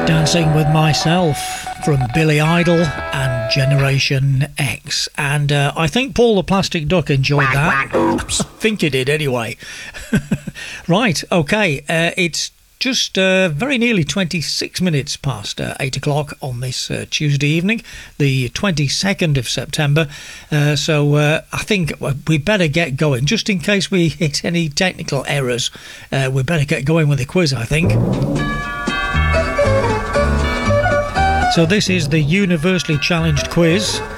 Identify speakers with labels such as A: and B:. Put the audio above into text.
A: Dancing with Myself from Billy Idol and Generation X. And I think Paul the Plastic Duck enjoyed that. I think he did anyway. Right, okay. It's just very nearly 26 minutes past 8 o'clock on this Tuesday evening, the 22nd of September. So I think we better get going. Just in case we hit any technical errors, we better get going with the quiz, I think. So this is the universally challenged quiz.